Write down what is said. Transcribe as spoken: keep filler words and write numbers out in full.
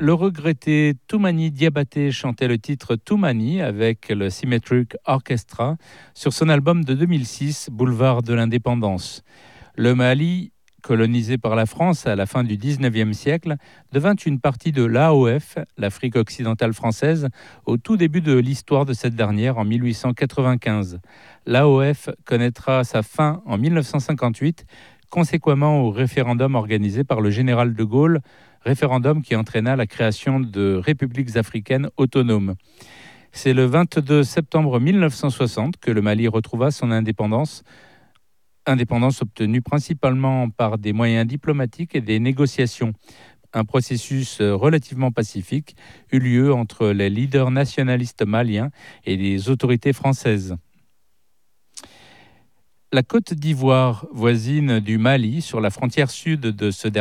Le regretté Toumani Diabaté chantait le titre Toumani avec le Symmetric Orchestra sur son album de deux mille six, Boulevard de l'Indépendance. Le Mali, colonisé par la France à la fin du dix-neuvième siècle, devint une partie de l'A O F, l'Afrique occidentale française, au tout début de l'histoire de cette dernière en mille huit cent quatre-vingt-quinze. L'A O F connaîtra sa fin en mille neuf cent cinquante-huit, conséquemment au référendum organisé par le général de Gaulle, référendum qui entraîna la création de républiques africaines autonomes. C'est le vingt-deux septembre mille neuf cent soixante que le Mali retrouva son indépendance, indépendance obtenue principalement par des moyens diplomatiques et des négociations. Un processus relativement pacifique eut lieu entre les leaders nationalistes maliens et les autorités françaises. La Côte d'Ivoire, voisine du Mali, sur la frontière sud de ce dernier,